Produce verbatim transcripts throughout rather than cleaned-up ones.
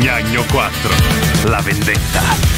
Gnagno quattro, la vendetta.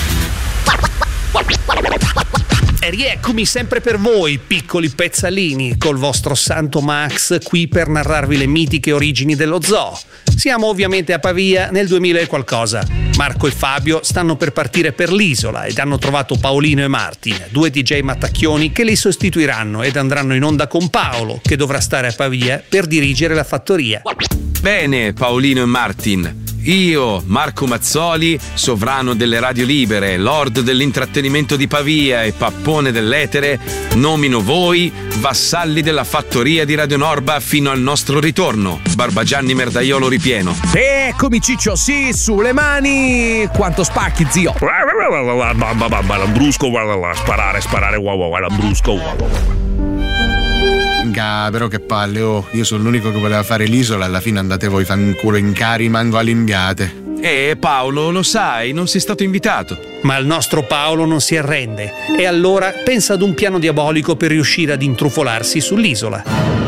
E rieccomi sempre per voi, piccoli pezzalini, col vostro Santo Max qui per narrarvi le mitiche origini dello zoo. Siamo ovviamente a Pavia nel duemila e qualcosa. Marco e Fabio stanno per partire per l'isola ed hanno trovato Paolino e Martin, due D J mattacchioni che li sostituiranno ed andranno in onda con Paolo, che dovrà stare a Pavia per dirigere la fattoria. Bene, Paolino e Martin. Io, Marco Mazzoli, sovrano delle radio libere, lord dell'intrattenimento di Pavia e pappone dell'etere, nomino voi vassalli della fattoria di Radio Norba fino al nostro ritorno. Barbagianni Merdaiolo ripieno. Eccomi Ciccio, sì, sulle mani. Quanto spacchi, zio? Lambrusco, sparare, sparare, Lambrusco. Ga, però che palle, oh, io sono l'unico che voleva fare l'isola, alla fine andate voi fanculo in cari mango all'imbiate. Eh Paolo, lo sai, non sei stato invitato. Ma il nostro Paolo non si arrende e allora pensa ad un piano diabolico per riuscire ad intrufolarsi sull'isola.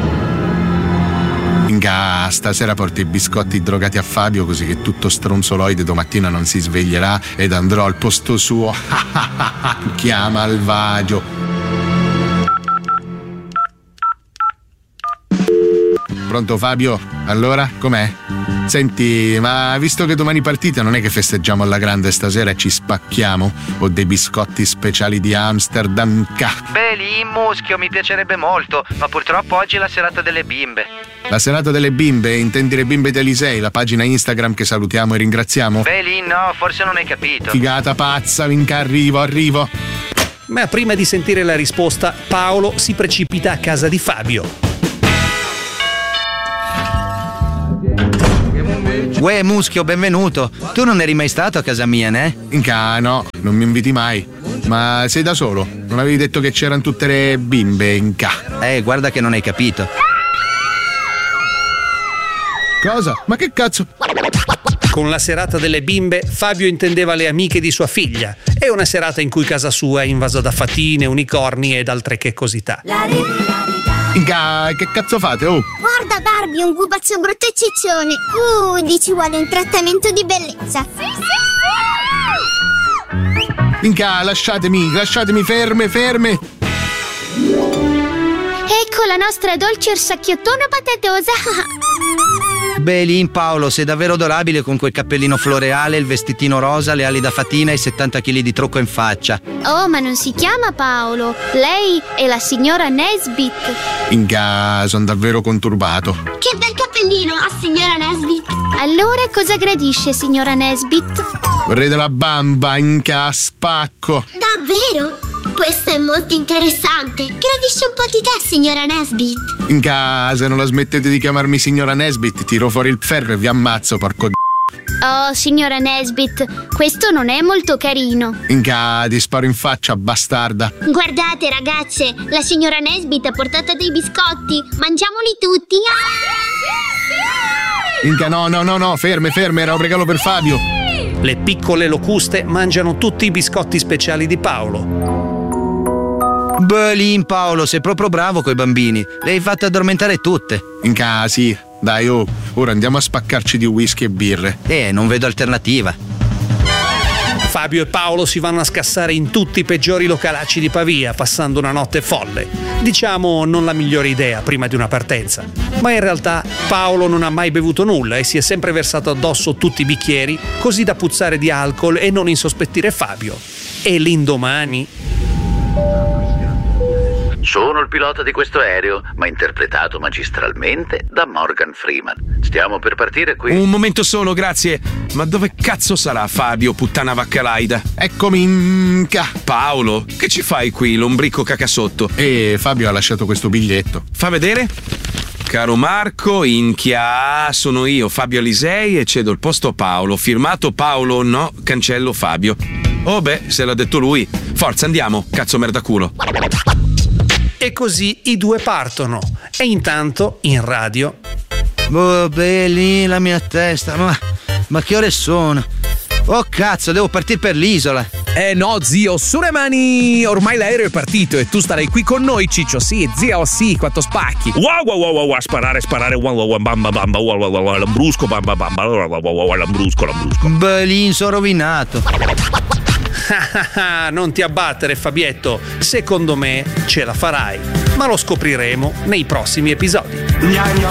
Ga, stasera porto i biscotti drogati a Fabio così che tutto stronzoloide domattina non si sveglierà ed andrò al posto suo. Chiama Alvagio. Pronto Fabio? Allora, com'è? Senti, ma visto che domani partita non è che festeggiamo alla grande stasera e ci spacchiamo? Ho dei biscotti speciali di Amsterdam. Beh, lì in muschio mi piacerebbe molto, ma purtroppo oggi è la serata delle bimbe. La serata delle bimbe? Intendi le bimbe d'Elisei, la pagina Instagram che salutiamo e ringraziamo? Beh, lì no, forse non hai capito. Figata pazza, vinca, arrivo, arrivo. Ma prima di sentire la risposta, Paolo si precipita a casa di Fabio. Uè muschio, benvenuto. Tu non eri mai stato a casa mia, né? Inca, no, non mi inviti mai. Ma sei da solo? Non avevi detto che c'erano tutte le bimbe in ca? Eh, guarda che non hai capito. Cosa? Ma che cazzo? Con la serata delle bimbe, Fabio intendeva le amiche di sua figlia. È una serata in cui casa sua è invasa da fatine, unicorni ed altre che cosità. Inca, che cazzo fate, oh? Guarda Barbie, un pupazzo brutto e ciccione. Uh, ci vuole un trattamento di bellezza. Sì, sì, sì. Inca, lasciatemi, lasciatemi, ferme, ferme. Ecco la nostra dolce orsacchiottona patatosa. Belin Paolo, sei davvero adorabile con quel cappellino floreale, il vestitino rosa, le ali da fatina e settanta chili di trucco in faccia. Oh, ma non si chiama Paolo. Lei è la signora Nesbit. Inca, sono davvero conturbato. Che bel cappellino, la signora Nesbit. Allora cosa gradisce, signora Nesbit? Vorrei della bamba, Inca, spacco. Davvero? Questo è molto interessante. Gradisce un po' di te, signora Nesbit. Inca, se non la smettete di chiamarmi signora Nesbit, tiro fuori il ferro e vi ammazzo, porco d***o. Oh, signora Nesbit, questo non è molto carino. Inca, ti sparo in faccia, bastarda. Guardate, ragazze, la signora Nesbit ha portato dei biscotti. Mangiamoli tutti. Inca, no, no, no, no, ferme, ferme, era un regalo per Fabio. Le piccole locuste mangiano tutti i biscotti speciali di Paolo. Belin Paolo, sei proprio bravo coi bambini. Le hai fatte addormentare tutte. Inca, sì, dai, oh, ora andiamo a spaccarci di whisky e birre. Eh, non vedo alternativa. Fabio e Paolo si vanno a scassare in tutti i peggiori localacci di Pavia, passando una notte folle. Diciamo non la migliore idea prima di una partenza. Ma in realtà Paolo non ha mai bevuto nulla e si è sempre versato addosso tutti i bicchieri, così da puzzare di alcol e non insospettire Fabio. E l'indomani... Sono il pilota di questo aereo, ma interpretato magistralmente da Morgan Freeman. Stiamo per partire qui. Un momento solo, grazie. Ma dove cazzo sarà Fabio, puttana vaccalaida? Eccomi, Inca. Paolo, che ci fai qui, lombrico cacasotto? E Fabio ha lasciato questo biglietto. Fa vedere? Caro Marco, inchia, sono io, Fabio Alisei, e cedo il posto a Paolo. Firmato Paolo, no, cancello Fabio. Oh beh, se l'ha detto lui. Forza, andiamo, cazzo merdaculo. E così i due partono. E intanto, in radio... Oh, beh, lì la mia testa. Ma, ma che ore sono? Oh, cazzo, devo partire per l'isola. Eh no, zio, su le mani! Ormai l'aereo è partito e tu starai qui con noi, Ciccio. Sì, zio, sì, quanto spacchi. Wow, wow, wow, wow, sparare, sparare, wow, wow, bamba, bamba, wow, wow, wow, lambrusco, bamba, bamba, wow, wow, wow, lambrusco, lambrusco. Belin, sono rovinato. Non ti abbattere, Fabietto. Secondo me ce la farai, ma lo scopriremo nei prossimi episodi. Gna gna